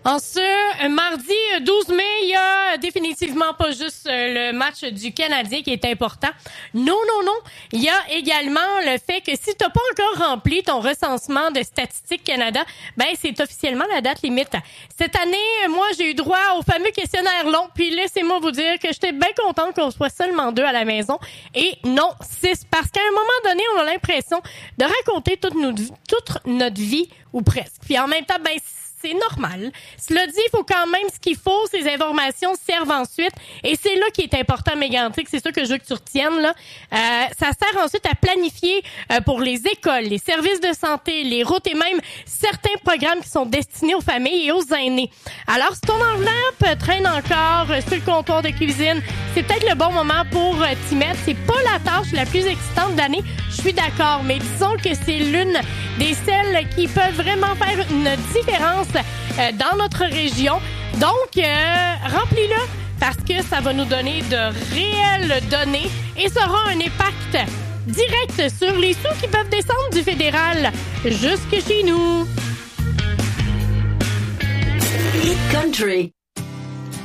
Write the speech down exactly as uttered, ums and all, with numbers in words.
En ce mardi douze mai, il y a définitivement pas juste le match du Canadien qui est important. Non, non, non. Il y a également le fait que si t'as pas encore rempli ton recensement de Statistique Canada, ben c'est officiellement la date limite. Cette année, moi, j'ai eu droit au fameux questionnaire long. Puis laissez-moi vous dire que j'étais bien contente qu'on soit seulement deux à la maison. Et non, six. Parce qu'à un moment donné, on a l'impression de raconter toute notre, toute notre vie, ou presque. Puis en même temps, ben c'est normal. Cela dit, il faut quand même ce qu'il faut. Ces informations servent ensuite. Et c'est là qui est important, Mégantic. C'est ça que je veux que tu retiennes, là. Euh, ça sert ensuite à planifier euh, pour les écoles, les services de santé, les routes et même certains programmes qui sont destinés aux familles et aux aînés. Alors, si ton enveloppe traîne encore sur le comptoir de cuisine, c'est peut-être le bon moment pour euh, t'y mettre. C'est pas la tâche la plus excitante de l'année. Je suis d'accord. Mais disons que c'est l'une des celles qui peuvent vraiment faire une différence euh, dans notre région. Donc, euh, remplis-le parce que ça va nous donner de réelles données et ça aura un impact direct sur les sous qui peuvent descendre du fédéral jusque chez nous. Hit Country.